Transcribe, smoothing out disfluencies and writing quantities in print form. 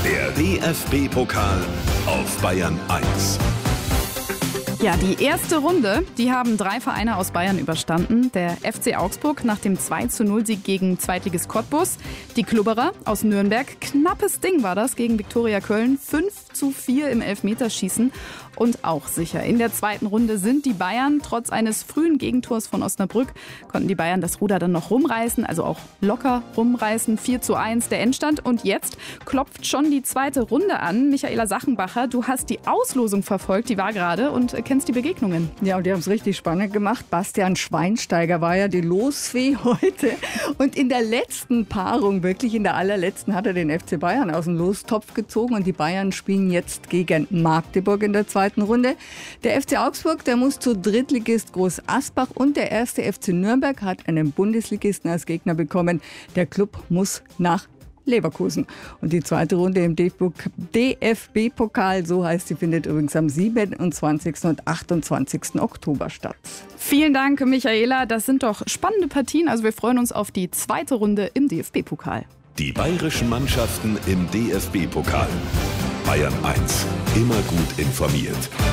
Der DFB-Pokal auf Bayern 1. Ja, die erste Runde, die haben 3 Vereine aus Bayern überstanden. Der FC Augsburg nach dem 2:0-Sieg gegen Zweitligist Cottbus. Die Klubberer aus Nürnberg, knappes Ding war das gegen Viktoria Köln. 5:4 im Elfmeterschießen. Und auch sicher. In der zweiten Runde sind die Bayern, trotz eines frühen Gegentors von Osnabrück, konnten die Bayern das Ruder dann noch rumreißen, also auch locker rumreißen. 4:1 der Endstand. Und jetzt klopft schon die zweite Runde an. Michaela Sachenbacher, du hast die Auslosung verfolgt, die war gerade, und kennst die Begegnungen. Ja, und die haben es richtig spannend gemacht. Bastian Schweinsteiger war ja die Losfee heute. Und in der letzten Paarung, wirklich in der allerletzten, hat er den FC Bayern aus dem Lostopf gezogen. Und die Bayern spielen jetzt gegen Magdeburg in der zweiten Runde. Der FC Augsburg, der muss zu Drittligist Groß Asbach, und der erste FC Nürnberg hat einen Bundesligisten als Gegner bekommen. Der Klub muss nach Leverkusen. Und die zweite Runde im DFB-Pokal, so heißt sie, findet übrigens am 27. und 28. Oktober statt. Vielen Dank, Michaela. Das sind doch spannende Partien. Also wir freuen uns auf die zweite Runde im DFB-Pokal. Die bayerischen Mannschaften im DFB-Pokal. Bayern 1, immer gut informiert.